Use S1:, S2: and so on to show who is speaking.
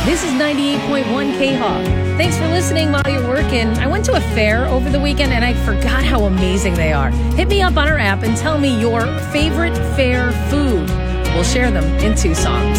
S1: This is 98.1 K-Hawk. Thanks for listening while you're working. I went to a fair over the weekend and I forgot how amazing they are. Hit me up on our app and tell me your favorite fair food. We'll share them in 2 songs.